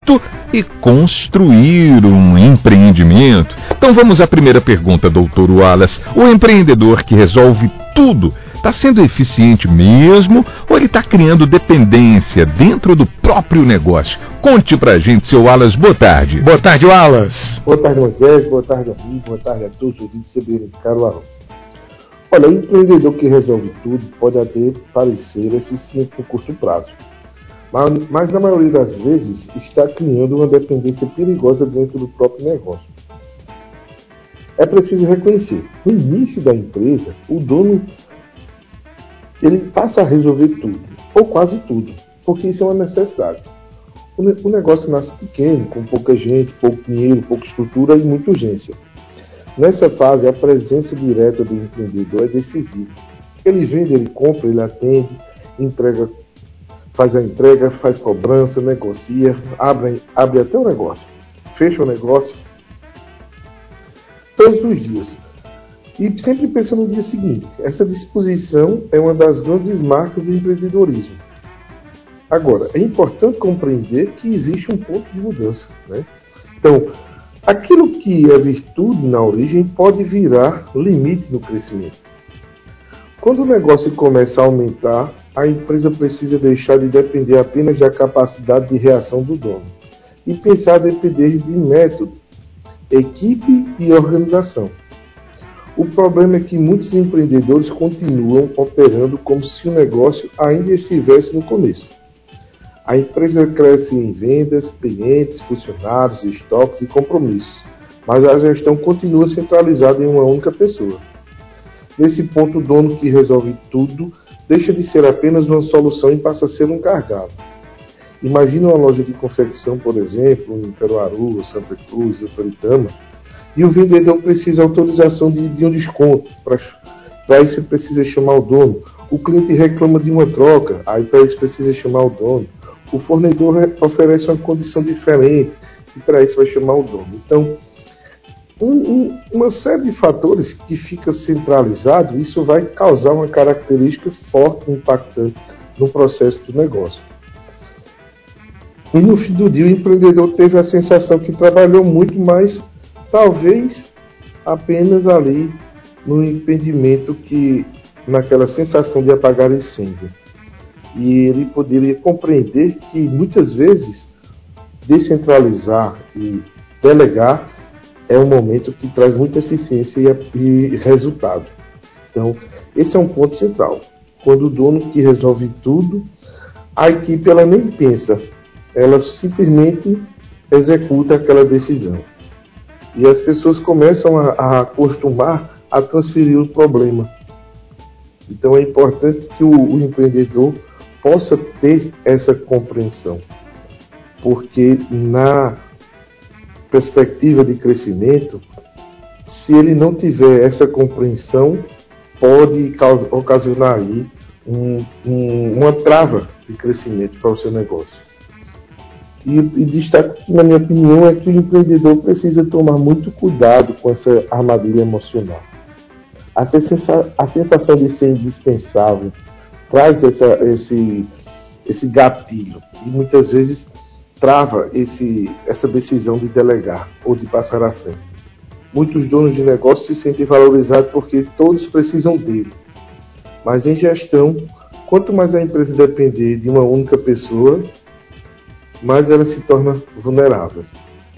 e construir um empreendimento. Então vamos à primeira pergunta, doutor Wallace. O empreendedor que resolve tudo está sendo eficiente mesmo ou ele está criando dependência dentro do próprio negócio? Conte pra gente, seu Wallace. Boa tarde. Boa tarde, Wallace. Boa tarde, Moisés. Boa tarde, amigo. Boa tarde a todos os ouvintes de Caruaru. Olha, o empreendedor que resolve tudo pode até parecer eficiente no curto prazo, mas na maioria das vezes está criando uma dependência perigosa dentro do próprio negócio. É preciso reconhecer, no início da empresa, o dono ele passa a resolver tudo, ou quase tudo, porque isso é uma necessidade. O negócio nasce pequeno, com pouca gente, pouco dinheiro, pouca estrutura e muita urgência. Nessa fase, a presença direta do empreendedor é decisiva. Ele vende, ele compra, ele atende, entrega, faz a entrega, faz cobrança, negocia, abre até o negócio, fecha o negócio, todos os dias. E sempre pensa no dia seguinte. Essa disposição é uma das grandes marcas do empreendedorismo. Agora, é importante compreender que existe um ponto de mudança, né? Então, aquilo que é virtude na origem pode virar limite no crescimento. Quando o negócio começa a aumentar, a empresa precisa deixar de depender apenas da capacidade de reação do dono e pensar a depender de método, equipe e organização. O problema é que muitos empreendedores continuam operando como se o negócio ainda estivesse no começo. A empresa cresce em vendas, clientes, funcionários, estoques e compromissos, mas a gestão continua centralizada em uma única pessoa. Nesse ponto, o dono que resolve tudo deixa de ser apenas uma solução e passa a ser um gargalo. Imagina uma loja de confecção, por exemplo, em Caruaru, Santa Cruz, ou Toritama, e o vendedor precisa de autorização de um desconto. Para isso precisa chamar o dono. O cliente reclama de uma troca, aí para isso precisa chamar o dono. O fornecedor oferece uma condição diferente e para isso vai chamar o dono. Então, uma série de fatores que fica centralizado, isso vai causar uma característica forte e impactante no processo do negócio. E no fim do dia, o empreendedor teve a sensação que trabalhou muito, mas talvez apenas ali no empreendimento, que naquela sensação de apagar incêndio. E ele poderia compreender que muitas vezes descentralizar e delegar é um momento que traz muita eficiência e resultado. Então, esse é um ponto central. Quando o dono que resolve tudo, a equipe ela nem pensa, ela simplesmente executa aquela decisão. E as pessoas começam a acostumar a transferir o problema. Então é importante que o empreendedor possa ter essa compreensão, porque na perspectiva de crescimento, se ele não tiver essa compreensão, pode ocasionar aí uma trava de crescimento para o seu negócio. E destaco que, na minha opinião, é que o empreendedor precisa tomar muito cuidado com essa armadilha emocional. A sensação de ser indispensável traz esse gatilho e muitas vezes trava essa decisão de delegar ou de passar à frente. Muitos donos de negócio se sentem valorizados porque todos precisam dele. Mas em gestão, quanto mais a empresa depender de uma única pessoa, mais ela se torna vulnerável.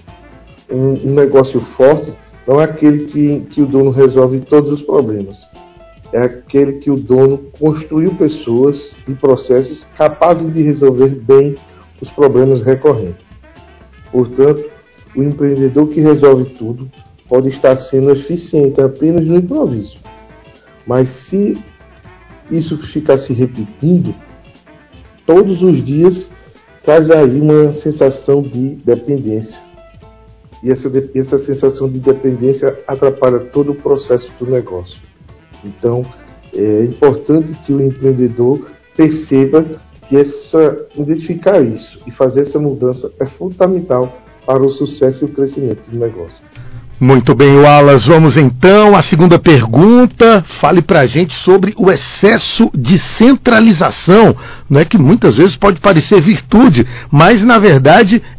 Um negócio forte não é aquele que o dono resolve todos os problemas. É aquele que o dono construiu pessoas e processos capazes de resolver bem os problemas recorrentes. Portanto, o empreendedor que resolve tudo pode estar sendo eficiente apenas no improviso. Mas se isso ficar se repetindo, todos os dias traz aí uma sensação de dependência. E essa sensação de dependência atrapalha todo o processo do negócio. Então, é importante que o empreendedor perceba que identificar isso e fazer essa mudança é fundamental para o sucesso e o crescimento do negócio. Muito bem, Wallace. Vamos então à segunda pergunta. Fale para a gente sobre o excesso de centralização, não é, que muitas vezes pode parecer virtude, mas na verdade